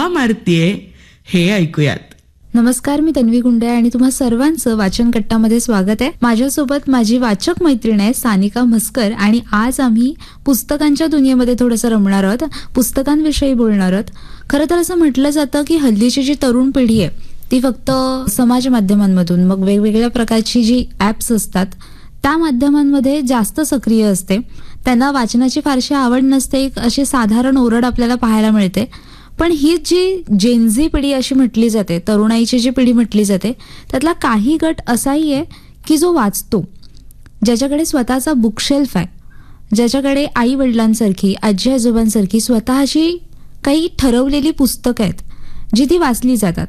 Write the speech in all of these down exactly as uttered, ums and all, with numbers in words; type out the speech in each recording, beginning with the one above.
गप्पा मारतीये हे ऐकूयात. नमस्कार, मी तन्वी गुंडे आणि तुम्हा सर्वांचं वाचन कट्टामध्ये स्वागत आहे. माझ्यासोबत माझी वाचक मैत्रीण आहे सानिका म्हस्कर आणि आज आम्ही पुस्तकांच्या दुनियेमध्ये थोडंसं रमणार आहोत, पुस्तकांविषयी बोलणार आहोत. खरं तर असं म्हटलं जातं की हल्लीची जी तरुण पिढी आहे ती फक्त समाज माध्यमांमधून मग वेगवेगळ्या प्रकारची जी ॲप्स असतात त्या माध्यमांमध्ये जास्त सक्रिय असते. त्यांना वाचनाची फारशी आवड नसते, अशी साधारण ओरड आपल्याला पाहायला मिळते. पण ही जी जेनझी पिढी अशी म्हटली जाते, तरुणाईची जी पिढी म्हटली जाते, त्यातला काही गट असाही आहे की जो वाचतो, ज्याच्याकडे स्वतःचा बुकशेल्फ आहे, ज्याच्याकडे आई वडिलांसारखी आजी आजोबांसारखी स्वतःची काही ठरवलेली पुस्तकं आहेत जी ती वाचली जातात.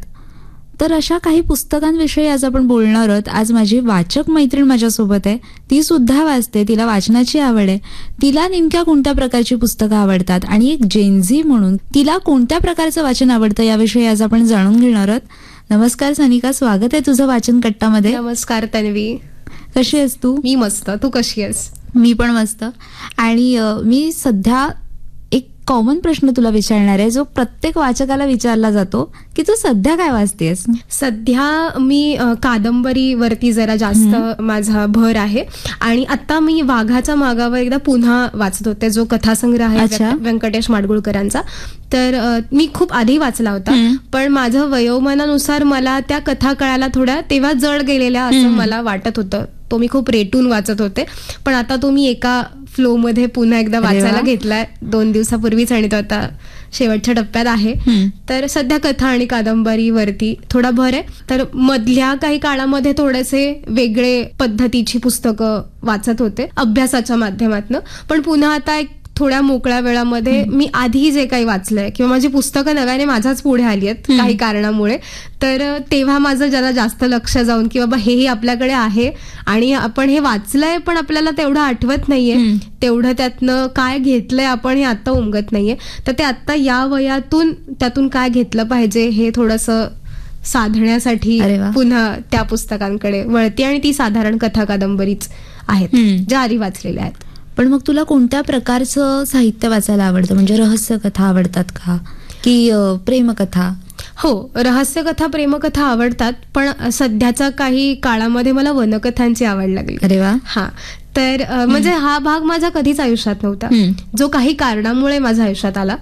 तर अशा काही पुस्तकांविषयी आज आपण बोलणार आहोत. आज माझी वाचक मैत्रीण माझ्यासोबत आहे, ती सुद्धा वाचते, तिला वाचनाची आवड आहे. तिला नेमक्या कोणत्या प्रकारची पुस्तकं आवडतात आणि एक जेनझी म्हणून तिला कोणत्या प्रकारचं वाचन आवडतं याविषयी आज आपण जाणून घेणार आहोत. नमस्कार सानिका, स्वागत आहे तुझं वाचन कट्टामध्ये. नमस्कार तन्वी, कशी आहेस तू? मी मस्त, तू कशी आहेस? मी पण मस्त. आणि मी सध्या एक कॉमन प्रश्न तुला विचारणार आहे जो प्रत्येक वाचकाला विचारला जातो की तू सध्या काय वाचतेस? सध्या मी कादंबरीवरती जरा जास्त माझा भर आहे आणि आता मी वाघाचा मागावर एकदा पुन्हा वाचत होते, जो कथासंग्रह आहे व्यंकटेश माडगुळकरांचा. तर मी खूप आधी वाचला होता, पण माझं वयोमानानुसार मला त्या कथा कळायला थोड्या तेव्हा जड गेलेल्या असं मला वाटत होतं. तो मी खूप रेटून वाचत होते, पण आता तो मी एका फ्लो मध्ये पुन्हा एकदा वाचायला घेतलाय दोन दिवसापूर्वीच आणि तो आता शेवटच्या टप्प्यात आहे. तर सध्या कथा आणि कादंबरीवरती थोडा भर आहे. तर मधल्या काही काळामध्ये थोडेसे वेगळे पद्धतीची पुस्तकं वाचत होते अभ्यासाच्या माध्यमातून, पण पुन्हा आता एक थोड्या मोकळ्या वेळामध्ये मी आधी जे काही वाचलंय किंवा माझी पुस्तकं नव्याने माझ्याच पुढे आली आहेत काही कारणामुळे, तर तेव्हा माझं जरा जास्त लक्ष जाऊन की बाबा हेही आपल्याकडे आहे आणि आपण हे वाचलंय पण आपल्याला तेवढं आठवत नाहीये, तेवढं त्यातनं काय घेतलंय आपण हे आता उमगत नाहीये. तर ते आता या वयातून त्यातून काय घेतलं पाहिजे हे थोडंसं साधण्यासाठी पुन्हा त्या पुस्तकांकडे वळती आणि ती साधारण कथा कादंबरीच आहेत ज्या आधी वाचलेल्या आहेत. पण मग तुला कोणत्या प्रकारचं साहित्य वाचायला आवडतं? म्हणजे रहस्य कथा आवडतात का की प्रेमकथा? हो, रहस्यकथा प्रेमकथा आवडतात, पण सध्याच्या काही काळामध्ये मला वनकथांची आवड लागली. अरे वा. हा, तर म्हणजे हा भाग माझा कधीच आयुष्यात नव्हता, जो काही कारणामुळे माझ्या आयुष्यात आला.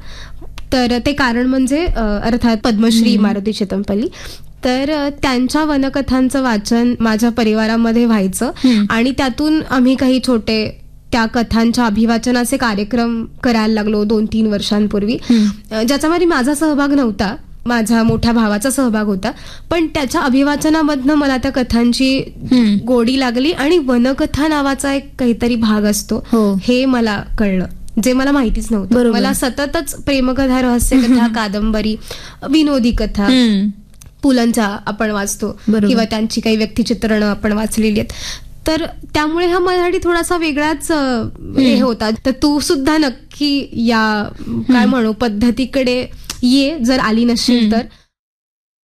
तर ते कारण म्हणजे अर्थात पद्मश्री मारुती चितमपल्ली. तर त्यांच्या वनकथांचं वाचन माझ्या परिवारामध्ये व्हायचं आणि त्यातून आम्ही काही छोटे त्या कथांच्या अभिवाचनाचे कार्यक्रम करायला लागलो दोन तीन वर्षांपूर्वी, ज्याच्यामध्ये माझा सहभाग नव्हता, माझ्या मोठ्या भावाचा सहभाग होता. पण त्याच्या अभिवाचनामधनं मला त्या कथांची गोडी लागली आणि वनकथा नावाचा एक काहीतरी भाग असतो हे मला कळलं, जे मला माहितीच नव्हतं. मला सततच प्रेमकथा, रहस्यकथा, कादंबरी, विनोदी कथा, पुलंच्या आपण वाचतो किंवा त्यांची काही व्यक्तिचित्रणं आपण वाचलेली आहेत. तर त्यामुळे हा मराठी थोडासा वेगळाच हे होता. तर तू सुद्धा नक्की या काय म्हणू पद्धतीकडे ये, जर आली नसेल तर.